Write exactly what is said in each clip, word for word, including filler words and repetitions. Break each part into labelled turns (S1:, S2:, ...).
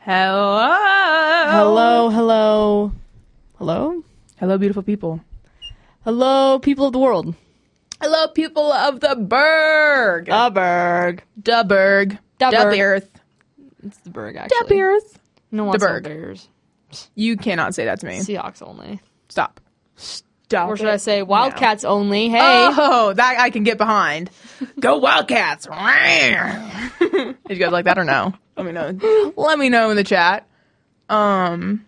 S1: Hello.
S2: Hello, hello. Hello?
S1: Hello, beautiful people.
S2: Hello, people of the world.
S1: Hello, people of the Berg.
S2: The Berg.
S1: Da Berg.
S2: Da
S1: Da
S2: Berg.
S1: Beers.
S2: It's the Berg, actually.
S1: Da Beers.
S2: No
S1: The
S2: one
S1: Berg.
S2: Bears.
S1: You cannot say that to me.
S2: Seahawks only.
S1: Stop. Stop.
S2: Or should
S1: it
S2: I say
S1: now.
S2: Wildcats only? Hey.
S1: Oh, that I can get behind. Go Wildcats. Did you guys like that or no? Let me know. Let me know in the chat. Um,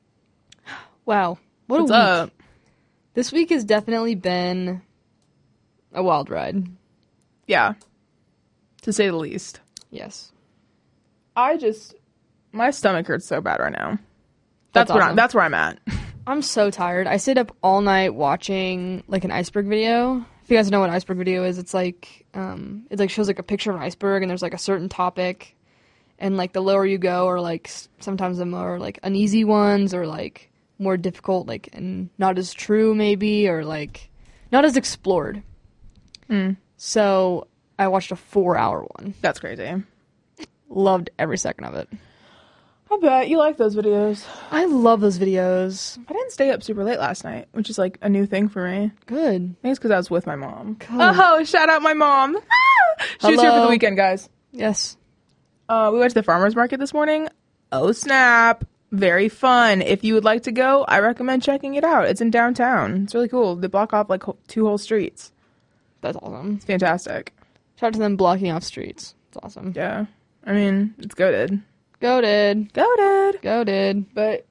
S2: Wow. What
S1: what's
S2: a week.
S1: up?
S2: This week has definitely been a wild ride.
S1: Yeah. To say the least.
S2: Yes.
S1: I just, my stomach hurts so bad right now.
S2: That's
S1: That's, what I'm,
S2: awesome.
S1: that's where I'm at.
S2: I'm so tired. I stayed up all night watching like an iceberg video. If you guys know what an iceberg video is, it's like um it like shows like a picture of an iceberg and there's like a certain topic, and like the lower you go, or like s- sometimes the more like uneasy ones, or like more difficult, like and not as true maybe, or like not as explored.
S1: Mm,
S2: So I watched a four hour one.
S1: that's crazy.
S2: Loved every second of it.
S1: I bet you like those videos.
S2: I love those videos.
S1: I didn't stay up super late last night, which is like a new thing for me.
S2: Good.
S1: I think it's because I was with my mom.
S2: Good.
S1: Oh, shout out my mom. Ah! She was here for
S2: Hello.
S1: the weekend, guys.
S2: Yes.
S1: Uh, we went to the farmer's market this morning. Oh, snap. Very fun. If you would like to go, I recommend checking it out. It's in downtown. It's really cool. They block off like ho- two whole streets.
S2: That's awesome.
S1: It's fantastic.
S2: Shout out to them blocking off streets. It's awesome.
S1: Yeah. I mean, it's goated.
S2: Goated.
S1: Goated.
S2: Goated.
S1: But,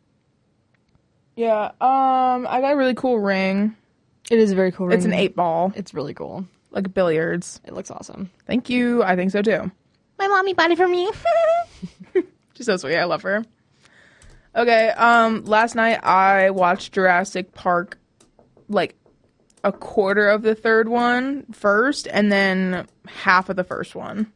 S1: yeah. Um, I got a really cool ring.
S2: It is a very cool ring.
S1: It's an eight ball,
S2: It's really cool.
S1: like billiards.
S2: It looks awesome.
S1: Thank you. I think so too. My mommy bought it for me. She's so sweet. I love her. Okay. Um. Last night I watched Jurassic Park, like a quarter of the third one first, and then half of the first one.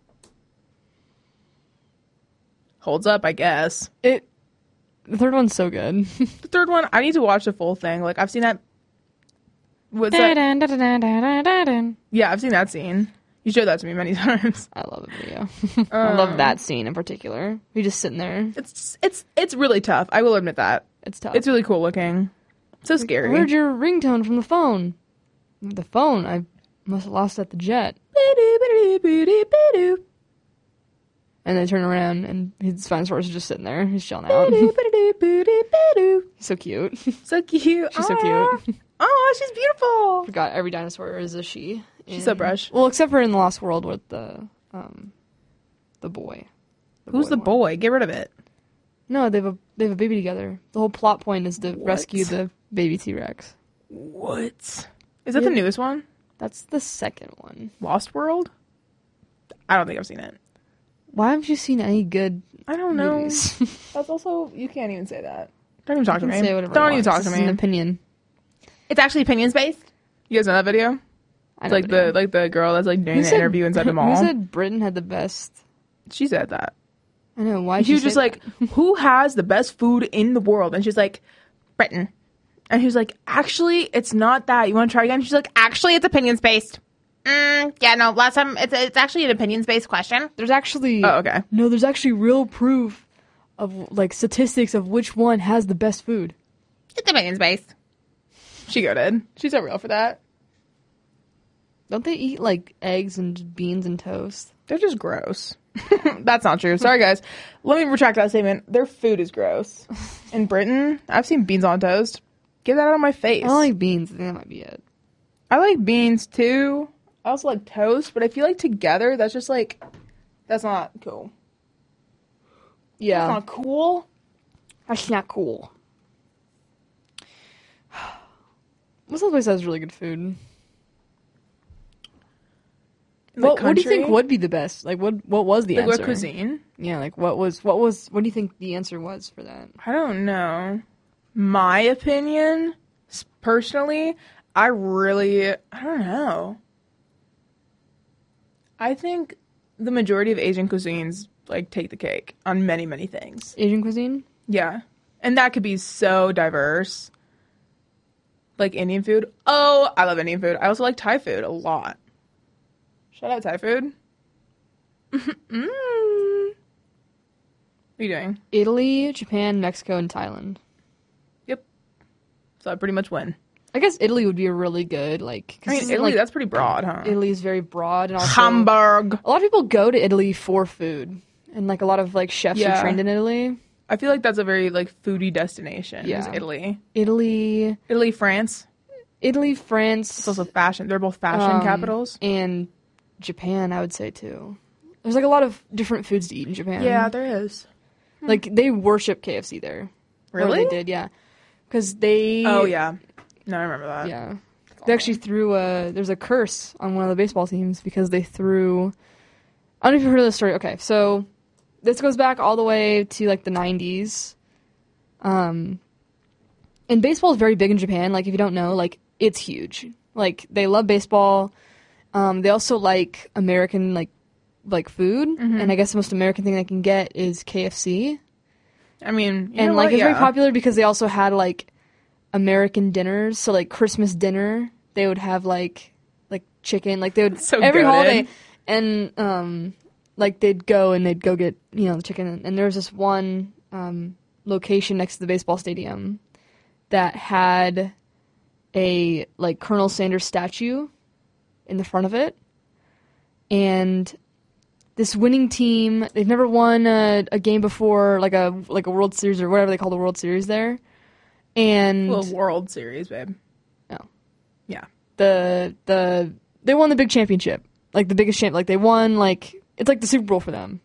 S1: Holds up, I guess.
S2: It. The third one's so good.
S1: The third one, I need to watch the full thing. Like I've seen that. What's that?
S2: I
S1: Yeah, I've seen that scene. You showed that to me many times.
S2: love the video. I love that scene in particular. You're just sitting there.
S1: It's it's it's really tough. I will admit that.
S2: It's tough.
S1: It's really cool looking. So scary.
S2: Where'd your ringtone from the phone? The phone. I must have lost at the jet. And they turn around and his Spinosaurus is just sitting there. He's chilling out. He's so cute.
S1: So cute.
S2: She's so
S1: Aw.
S2: cute.
S1: Oh, she's beautiful.
S2: Forgot every dinosaur is a she.
S1: She's so
S2: in-
S1: brush.
S2: Well, except for in the Lost World with the um, the boy.
S1: Who's the
S2: one.
S1: boy? Get rid of it.
S2: No, they have a they have a baby together. The whole plot point is to
S1: What?
S2: rescue the baby T Rex.
S1: What? Is that the
S2: Yeah.
S1: newest one?
S2: That's the second one.
S1: Lost World? I don't think I've seen it.
S2: Why haven't you seen any good
S1: I don't know.
S2: movies?
S1: That's also, you can't even say that. Don't even talk to
S2: You
S1: me.
S2: can say whatever
S1: Don't
S2: I
S1: even
S2: want.
S1: talk
S2: This
S1: to
S2: is
S1: me.
S2: an opinion.
S1: It's actually opinions based. You guys know that video?
S2: I
S1: It's
S2: know
S1: like
S2: video.
S1: the like the girl that's like doing
S2: Who
S1: the
S2: said-
S1: interview inside the mall.
S2: Who said Britain had the best?
S1: She said that.
S2: I know why.
S1: She was just like, who has the best food in the world? And she's like, Britain. And he was like, actually, it's not that. You want to try again? She's like, actually, it's opinions based. Mm, yeah, no. Last time, it's it's actually an opinions based question.
S2: there's actually
S1: Oh, okay.
S2: no, there's actually real proof of like statistics of which one has the best food.
S1: It's opinions based. She goated. She's so real for that.
S2: Don't they eat like eggs and beans and toast?
S1: They're just gross. That's not true. Sorry, guys. Let me retract that statement. Their food is gross. In Britain, I've seen beans on toast. Get that out of my face.
S2: I don't like beans. I think that might be it.
S1: I like beans too. I also like toast, but I feel like together, that's just like, that's not cool.
S2: Yeah,
S1: That's not cool.
S2: that's not cool. What's that place that has really good food?
S1: In the
S2: What, what do you think
S1: country?
S2: would be the best? Like, what what was the
S1: Like
S2: answer?
S1: what cuisine?
S2: Yeah, like what was what was what do you think the answer was for that?
S1: I don't know. My opinion, s- personally, I really, I don't know. I think the majority of Asian cuisines like take the cake on many, many things.
S2: Asian cuisine?
S1: Yeah. And that could be so diverse. Like Indian food. Oh, I love Indian food. I also like Thai food a lot. Shout out Thai food. mm. You are you doing?
S2: Italy, Japan, Mexico, and Thailand.
S1: Yep. So I pretty much win.
S2: I guess Italy would be a really good, like...
S1: I mean, Italy, like, that's pretty broad, huh?
S2: Italy is very broad. And also,
S1: Hamburg.
S2: A lot of people go to Italy for food. And, like, a lot of, like, chefs
S1: Yeah.
S2: are trained in Italy.
S1: I feel like that's a very, like, foodie destination. Yeah. Is Italy.
S2: Italy.
S1: Italy, France.
S2: Italy, France.
S1: It's also fashion. They're both fashion
S2: um,
S1: capitals.
S2: And Japan, I would say, too. There's, like, a lot of different foods to eat in Japan.
S1: Yeah, there is.
S2: Like, they worship K F C there.
S1: Really?
S2: Or they did, yeah. Because they...
S1: Oh, yeah. No, I remember that.
S2: Yeah. They actually threw a... There's a curse on one of the baseball teams because they threw... I don't know if you've heard of this story. Okay, so this goes back all the way to, like, the nineties. Um, and baseball is very big in Japan. Like, if you don't know, like, it's huge. Like, they love baseball. Um, they also like American, like, like food. Mm-hmm. And I guess the most American thing they can get is K F C.
S1: I mean, you
S2: and,
S1: know
S2: like,
S1: what?
S2: it's
S1: Yeah.
S2: very popular because they also had, like, American dinners. So, like, Christmas dinner, they would have, like, like chicken. Like, they would,
S1: so
S2: every
S1: goated.
S2: holiday. And, um, like, they'd go and they'd go get, you know, the chicken. And there was this one um, location next to the baseball stadium that had a, like, Colonel Sanders statue in the front of it. And this winning team, they've never won a, a game before, like a like a World Series or whatever they call the World Series there. And
S1: well, World Series, babe.
S2: Oh.
S1: Yeah.
S2: The the they won the big championship. Like the biggest champ like they won like it's like the Super Bowl for them.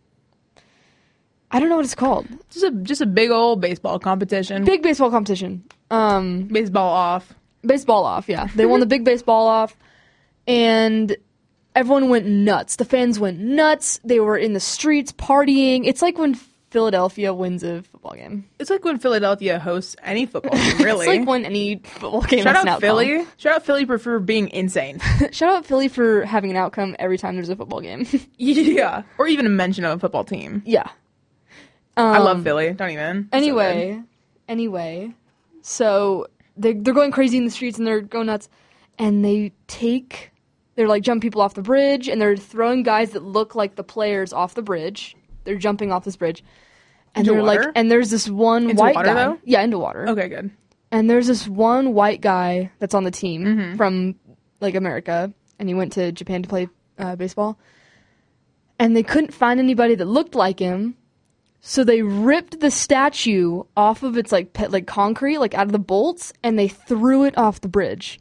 S2: I don't know what it's called.
S1: Just a just a big old baseball competition.
S2: Big baseball competition. Um
S1: baseball off.
S2: Baseball off, yeah. They won the big baseball off and everyone went nuts. The fans went nuts. They were in the streets partying. It's like when Philadelphia wins a football game.
S1: It's like when Philadelphia hosts any football game, really.
S2: It's like when any football game
S1: Shout
S2: has an
S1: out
S2: outcome.
S1: Philly. Shout out Philly for, for being insane.
S2: Shout out Philly for having an outcome every time there's a football game.
S1: Yeah. Or even a mention of a football team.
S2: Yeah. Um,
S1: I love Philly. Don't even.
S2: Anyway.
S1: So
S2: anyway. So they, they're going crazy in the streets and they're going nuts. And they take... They're, like, jumping people off the bridge, and they're throwing guys that look like the players off the bridge. They're jumping off this bridge. And
S1: into
S2: they're
S1: water?
S2: like, and there's this one
S1: into
S2: white
S1: water,
S2: guy.
S1: Though?
S2: Yeah, into water.
S1: Okay, good.
S2: And there's this one white guy that's on the team
S1: mm-hmm.
S2: from, like, America, and he went to Japan to play uh, baseball. And they couldn't find anybody that looked like him, so they ripped the statue off of its, like, pe- like concrete, like, out of the bolts, and they threw it off the bridge.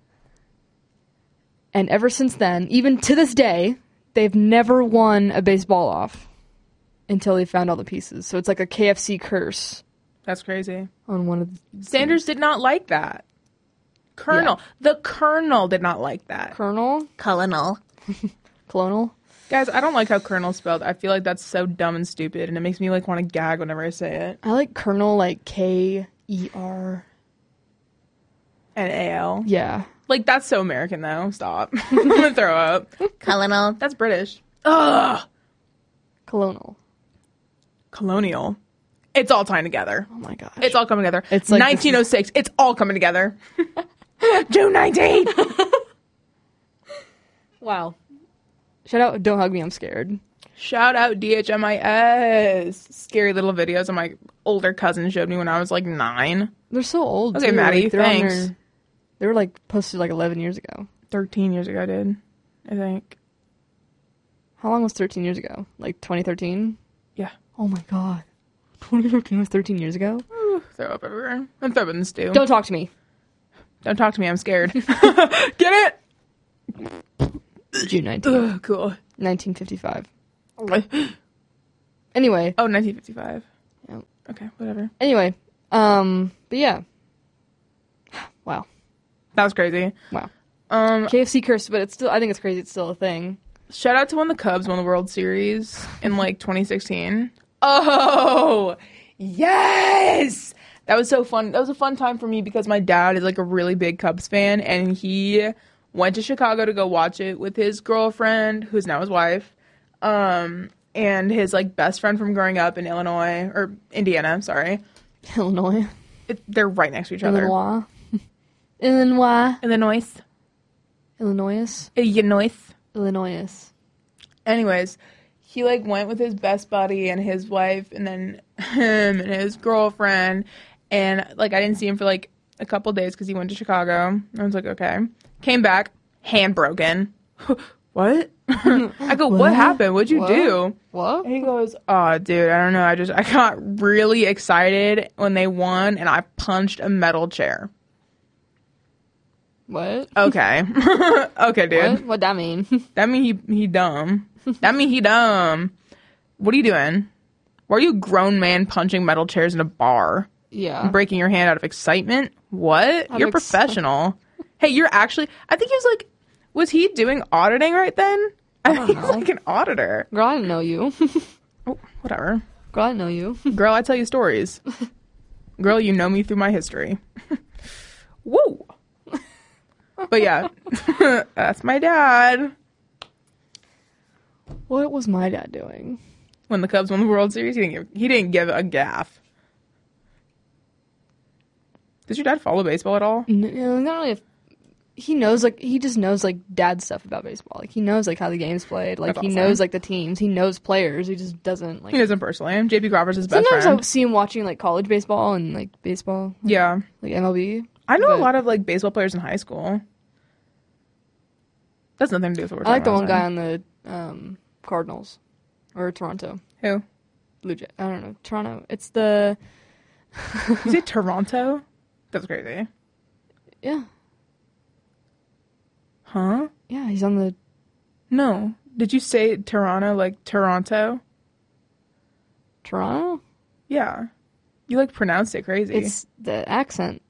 S2: And ever since then, even to this day, they've never won a baseball off until they found all the pieces. So it's like a K F C curse.
S1: That's crazy.
S2: On one of the
S1: Sanders did not like that. Colonel. Yeah. The Colonel did not like that.
S2: Colonel?
S1: Colonel.
S2: Colonel?
S1: Guys, I don't like how Colonel spelled. I feel like that's so dumb and stupid, and it makes me like want to gag whenever I say it.
S2: I like Colonel like K E R.
S1: And A L.
S2: Yeah.
S1: Like, that's so American, though. Stop. I'm gonna throw up. Colonel. That's British. Ugh.
S2: Colonel.
S1: Colonial. It's all tying together.
S2: Oh, my gosh.
S1: It's all coming together.
S2: It's like
S1: nineteen oh six. Is... It's all coming together. June nineteenth.
S2: Wow. Shout out Don't Hug Me, I'm Scared.
S1: Shout out D H M I S. Scary little videos that my older cousin showed me when I was, like, nine.
S2: They're so old,
S1: Okay,
S2: too.
S1: Maddie,
S2: like,
S1: thanks.
S2: Their, they were, like, posted, like, eleven years ago.
S1: thirteen years ago, dude. I think.
S2: How long was thirteen years ago? Like, twenty thirteen?
S1: Yeah.
S2: Oh, my God. twenty thirteen was thirteen years ago?
S1: Ooh, throw up everywhere. I'm throwing in the stew.
S2: Don't talk to me.
S1: Don't talk to me. I'm scared. Get it?
S2: June nineteenth.
S1: Ugh, cool.
S2: nineteen fifty-five. Anyway.
S1: Oh, nineteen fifty-five.
S2: Yeah.
S1: Okay, whatever.
S2: Anyway. Um, but yeah. Wow.
S1: That was crazy.
S2: Wow.
S1: Um,
S2: K F C curse, but it's still, I think it's crazy. It's still a thing.
S1: Shout out to when the Cubs won the World Series in, like, twenty sixteen. Oh, yes! That was so fun. That was a fun time for me because my dad is, like, a really big Cubs fan, and he went to Chicago to go watch it with his girlfriend, who's now his wife, um, and his, like, best friend from growing up in Illinois, or Indiana, sorry.
S2: Illinois.
S1: It, they're right next to each other.
S2: Illinois. Illinois.
S1: Illinois.
S2: Illinois.
S1: Illinois.
S2: Illinois.
S1: Anyways, he like went with his best buddy and his wife, and then him and his girlfriend, and like I didn't see him for like a couple days because he went to Chicago. I was like, okay. Came back, hand broken. What? I go, what? what happened? What'd you
S2: what?
S1: do?
S2: What?
S1: And he goes, oh, dude, I don't know. I just, I got really excited when they won, and I punched a metal chair.
S2: What?
S1: Okay. Okay, dude.
S2: What? What'd that mean?
S1: That mean he, he dumb. That mean he dumb. What are you doing? Why are you a grown man punching metal chairs in a bar?
S2: Yeah.
S1: And breaking your hand out of excitement? What?
S2: Out
S1: You're
S2: of ex-
S1: professional. Hey, you're actually, I think he was like, was he doing auditing right then? I,
S2: I
S1: think
S2: don't
S1: he's
S2: know.
S1: like an auditor.
S2: Girl, I didn't know you.
S1: Oh, whatever.
S2: Girl, I didn't know you.
S1: Girl, I tell you stories. Girl, you know me through my history. Whoa. But yeah, that's my dad.
S2: What was my dad doing?
S1: When the Cubs won the World Series, he didn't give, he didn't give a gaff. Does your dad follow baseball at all?
S2: No, not really. A, he knows, like, he just knows, like, dad stuff about baseball. Like, he knows, like, how the game's played. Like,
S1: That's
S2: he
S1: awesome.
S2: knows, like, the teams. He knows players. He just doesn't, like...
S1: He doesn't personally. J P Crawford's his best
S2: Sometimes
S1: friend.
S2: I see him watching, like, college baseball and, like, baseball.
S1: Yeah.
S2: Like, M L B.
S1: I know
S2: but
S1: a lot of, like, baseball players in high school. That's nothing to do with what we're
S2: I like the
S1: talking
S2: one
S1: about
S2: guy on the um, Cardinals. Or Toronto.
S1: Who?
S2: Blue Jay. I don't know. Toronto. It's the...
S1: You say Toronto? That's crazy.
S2: Yeah.
S1: Huh?
S2: Yeah, he's on the...
S1: No. Did you say Toronto like Toronto?
S2: Toronto?
S1: Yeah. You, like, pronounced it crazy.
S2: It's the accent.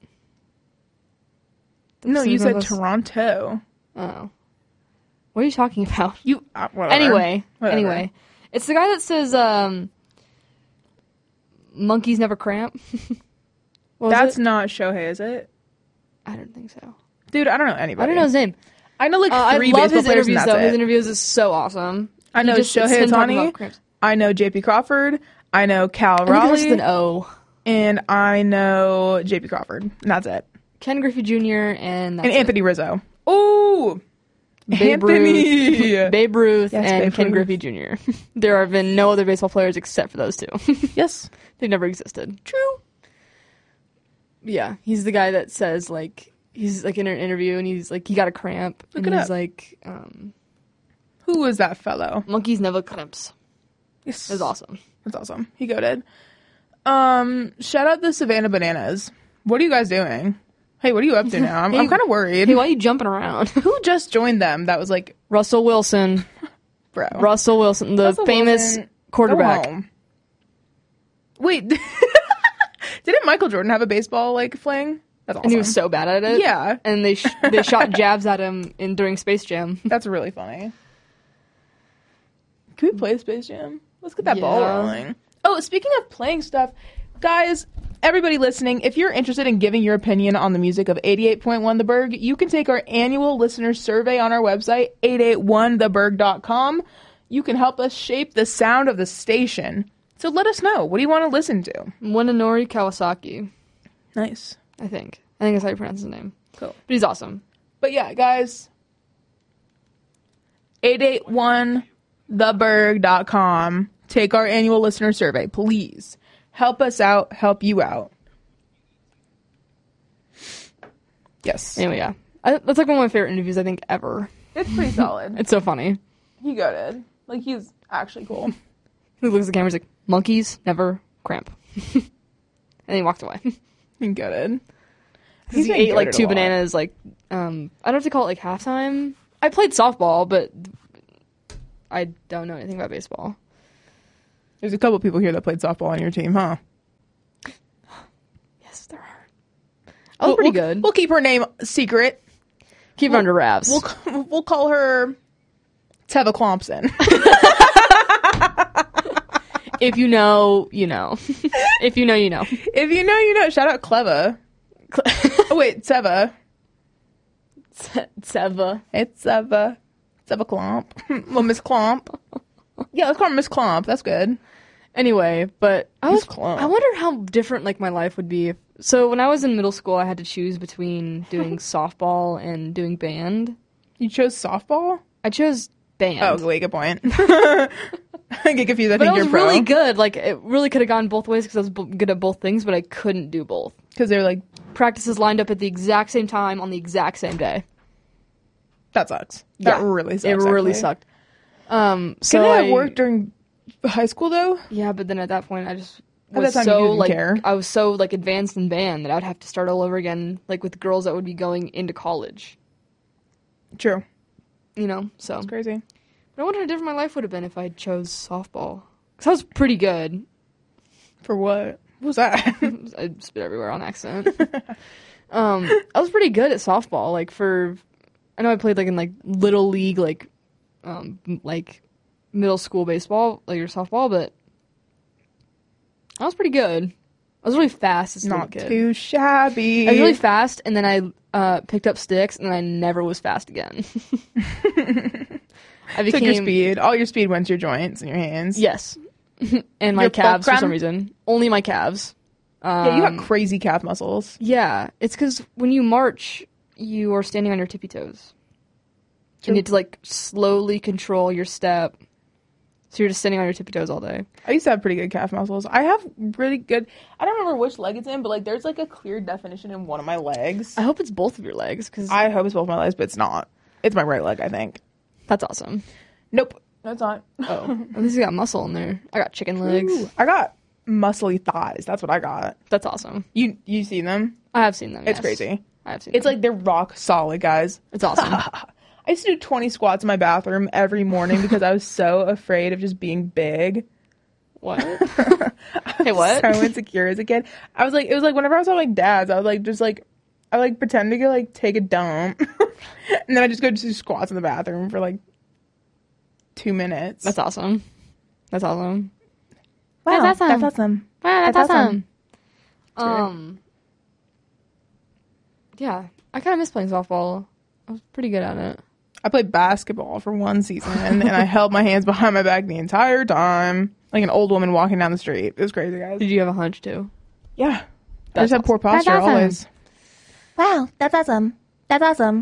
S1: No, you
S2: Some
S1: said
S2: of us-
S1: Toronto.
S2: Oh. What are you talking about?
S1: You, uh, whatever.
S2: Anyway.
S1: Whatever.
S2: Anyway. It's the guy that says, um... monkeys never cramp. What was
S1: That's
S2: it?
S1: not Shohei, is it?
S2: I don't think so.
S1: Dude, I don't know anybody.
S2: I don't know his name.
S1: I know, like,
S2: Uh,
S1: three
S2: I love
S1: baseball
S2: his
S1: players, and
S2: interviews,
S1: that's
S2: though. His
S1: it.
S2: interviews is so awesome.
S1: I know
S2: He just- it's
S1: Shohei
S2: him talking
S1: Ohtani.
S2: about cramps.
S1: I know J P Crawford. I know Cal
S2: I think it starts with
S1: Raleigh.
S2: an O.
S1: And I know J P Crawford. And that's it.
S2: Ken Griffey Junior and that's
S1: And Anthony Rizzo. Ooh!
S2: Babe
S1: Anthony!
S2: Ruth, Babe Ruth
S1: Yes,
S2: and
S1: Babe
S2: Ken
S1: Ruth.
S2: Griffey Junior There have been no other baseball players except for those two.
S1: Yes.
S2: They've never existed.
S1: True.
S2: Yeah, he's the guy that says, like, he's, like, in an interview, and he's, like, he got a cramp.
S1: Look
S2: and
S1: it
S2: he's,
S1: up.
S2: like, um,
S1: Who was that fellow?
S2: monkeys never cramps.
S1: Yes.
S2: It was awesome.
S1: That's awesome. He goated. Um, shout out the Savannah Bananas. What are you guys doing? Hey, what are you up to now? I'm,
S2: Hey-
S1: I'm kind of worried.
S2: Hey, why are you jumping around?
S1: Who just joined them? That was like,
S2: Russell Wilson.
S1: bro.
S2: Russell Wilson, the
S1: Russell
S2: famous
S1: Wilson,
S2: quarterback.
S1: Go home. Wait, didn't Michael Jordan have a baseball like fling? That's awesome.
S2: And he was so bad at it.
S1: Yeah.
S2: And they sh- they shot jabs at him in during Space Jam.
S1: That's really funny. Can we play Space Jam? Let's get that ball
S2: Yeah.
S1: rolling. Oh, speaking of playing stuff, guys, everybody listening, if you're interested in giving your opinion on the music of eighty-eight point one The Berg, you can take our annual listener survey on our website, eight eight one the berg dot com. You can help us shape the sound of the station. So let us know. What do you want to listen to?
S2: Wananori Kawasaki,
S1: Nice.
S2: I think. I think that's how you pronounce his name.
S1: Cool.
S2: But he's awesome.
S1: But yeah, guys, eight eight one the berg dot com. Take our annual listener survey, please. Help us out, help you out. Yes.
S2: Anyway, yeah. I, that's like one of my favorite interviews, I think, ever.
S1: It's pretty solid.
S2: It's so funny.
S1: He goated. Like, he's actually cool.
S2: He looks at the camera, he's like, monkeys never cramp. And then he walked away.
S1: He goated.
S2: Because he
S1: been
S2: ate like
S1: goated a
S2: two
S1: lot.
S2: bananas, like, um, I don't have to call it like halftime. I played softball, but I don't know anything about baseball.
S1: There's a couple people here that played softball on your team, huh?
S2: Yes, there are. I was
S1: We'll-
S2: pretty
S1: we'll-
S2: good.
S1: We'll keep her name secret.
S2: Keep it under wraps.
S1: We'll we'll call her Teva Clompson.
S2: If you know, you know. If you know, you know.
S1: If you know, you know. Shout out Cleva. Oh, wait, Teva.
S2: Seva.
S1: It's Teva. Teva Clomp. Well, Miss Clomp. Yeah, let's call her Miss Clomp. That's good.
S2: Anyway, but I
S1: Miss
S2: was.
S1: Clomp.
S2: I wonder how different like my life would be. If, so when I was in middle school, I had to choose between doing softball and doing band.
S1: You chose softball?
S2: I chose band.
S1: Oh, wait, good point. I get confused. I
S2: But
S1: think
S2: I was
S1: you're pro.
S2: really good. Like, it really could have gone both ways because I was b- good at both things, but I couldn't do both.
S1: Because they're like,
S2: Practices lined up at the exact same time on the exact same day.
S1: that sucks. That
S2: Yeah,
S1: really sucks.
S2: It really
S1: actually.
S2: sucked. Um, so
S1: Couldn't
S2: I
S1: it work during high school though?
S2: Yeah, but then at that point, I just
S1: At
S2: was
S1: that time, you
S2: so
S1: didn't
S2: like
S1: care.
S2: I was so like advanced in band that I would have to start all over again, like with girls that would be going into college.
S1: True.
S2: You know, so.
S1: It's crazy.
S2: But I wonder how different my life would have been if I chose softball. Because I was pretty good.
S1: For what? What was that?
S2: I spit everywhere on accident. um, I was pretty good at softball. Like for, I know I played like in like little league, like, um, m- like middle school baseball, like your softball, but I was pretty good. I was really fast as a little
S1: Not
S2: kid.
S1: too shabby.
S2: I was really fast, and then I uh, picked up sticks, and then I never was fast again. I became
S1: Took your speed. All your speed went to your joints and your hands.
S2: Yes. And my
S1: Your
S2: calves for
S1: fulcrum?
S2: some reason. Only my calves. Um,
S1: Yeah, you got crazy calf muscles.
S2: yeah, it's because when you march, you are standing on your tippy toes.
S1: True.
S2: You need to like slowly control your step. So you're just standing on your tippy toes all day.
S1: I used to have pretty good calf muscles. I have really good. I don't remember which leg it's in, but like there's like a clear definition in one of my legs.
S2: I hope it's both of your legs because
S1: I hope it's both my legs, but it's not. It's my right leg, I think.
S2: that's awesome.
S1: Nope, no, it's not.
S2: Oh, at least you got muscle in there. I got chicken legs.
S1: Ooh, I got muscly thighs. That's what I got.
S2: That's awesome.
S1: You you seen them?
S2: I have seen them.
S1: It's
S2: yes.
S1: crazy.
S2: I have seen
S1: It's
S2: them.
S1: like they're rock solid, guys.
S2: It's awesome.
S1: I used to do twenty squats in my bathroom every morning because I was so afraid of just being big.
S2: What? Hey, what?
S1: So insecure as a kid. I was like, it was like whenever I was at like dad's, I was like, just like, I like pretend to go like take a dump, and then I just go do squats in the bathroom for like two minutes.
S2: That's awesome. That's awesome.
S1: wow,
S2: that's awesome.
S1: That's awesome.
S2: Wow, that's,
S1: That's
S2: awesome.
S1: awesome.
S2: Um, yeah, I kind of miss playing softball. I was pretty good at it.
S1: I played basketball for one season, and I held my hands behind my back the entire time, like an old woman walking down the street. It was crazy, guys.
S2: Did you have a hunch too?
S1: Yeah, I
S2: That's
S1: just have poor
S2: awesome. That's
S1: posture
S2: awesome.
S1: always.
S3: Wow, that's awesome. That's awesome.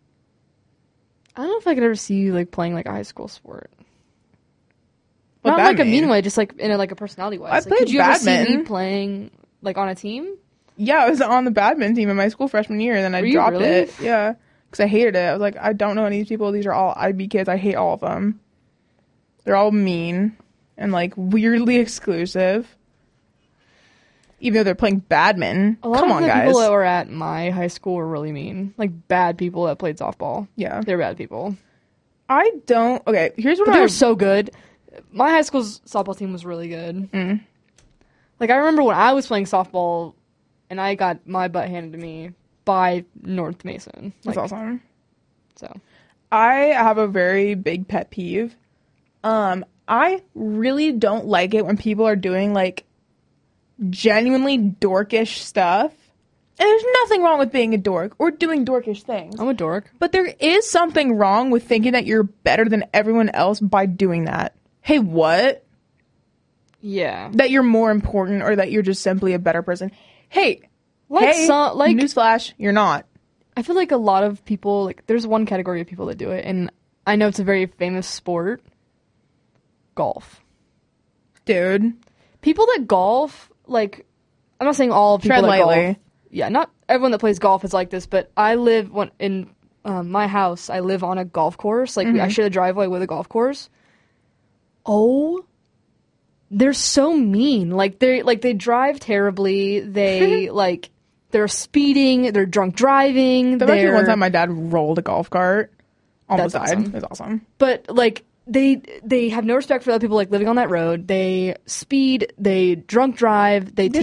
S2: I don't know if I could ever see you like playing like a high school sport.
S1: What
S2: Not
S1: that
S2: like a mean
S1: mean?
S2: way, just like in a like a personality wise.
S1: I
S2: Like,
S1: played
S2: could you ever see me
S1: badminton.
S2: playing like on a team?
S1: Yeah, I was on the badminton team in my school freshman year, and then I
S2: Were you
S1: dropped
S2: really?
S1: it. Yeah, because I hated it. I was like, I don't know any of these people. These are all I B kids. I hate all of them. They're all mean and like weirdly exclusive. Even though they're playing badminton.
S2: A lot
S1: Come
S2: of
S1: on,
S2: the
S1: guys.
S2: people that were at my high school were really mean. Like bad people that played softball.
S1: Yeah,
S2: They're bad people.
S1: I don't. Okay, here's what
S2: But they
S1: I.
S2: were so good. My high school's softball team was really good.
S1: Mm.
S2: Like, I remember when I was playing softball, and I got my butt handed to me by North Mason.
S1: That's
S2: Like,
S1: awesome.
S2: So,
S1: I have a very big pet peeve. Um, I really don't like it when people are doing like genuinely dorkish stuff. And there's nothing wrong with being a dork or doing dorkish things.
S2: I'm a dork.
S1: But there is something wrong with thinking that you're better than everyone else by doing that. Hey, what?
S2: Yeah.
S1: That you're more important or that you're just simply a better person. Hey,
S2: Like,
S1: hey,
S2: some, like,
S1: newsflash, you're not.
S2: I feel like a lot of people, like, there's one category of people that do it, and I know it's a very famous sport. Golf.
S1: Dude,
S2: People that golf, like, I'm not saying all people
S1: tread
S2: that
S1: lightly.
S2: golf. Yeah, not everyone that plays golf is like this, but I live when, in um, my house. I live on a golf course. Like, we, I share a driveway with a golf course. Oh, they're so mean. Like they like they drive terribly. They like they're speeding. They're drunk driving.
S1: There was actually
S2: They're
S1: one time my dad rolled a golf cart. Almost
S2: That's
S1: died.
S2: awesome.
S1: It was awesome.
S2: but like they they have no respect for other people like living on that road. They speed. They drunk drive. They
S1: This